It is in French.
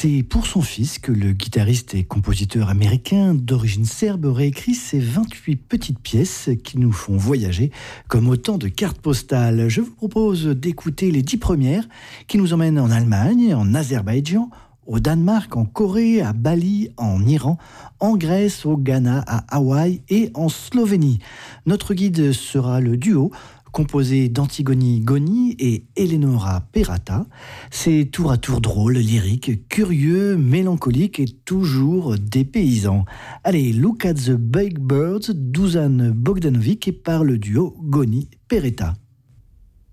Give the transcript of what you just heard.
C'est pour son fils que le guitariste et compositeur américain d'origine serbe réécrit ces 28 petites pièces qui nous font voyager comme autant de cartes postales. Je vous propose d'écouter les 10 premières qui nous emmènent en Allemagne, en Azerbaïdjan, au Danemark, en Corée, à Bali, en Iran, en Grèce, au Ghana, à Hawaï et en Slovénie. Notre guide sera le duo composé d'Antigoni Goni et Eleonora Perata. C'est tour à tour drôle, lyrique, curieux, mélancolique et toujours dépaysant. Allez, Look at the Big Birds, Dusan Bogdanovic et par le duo Goni Pereta.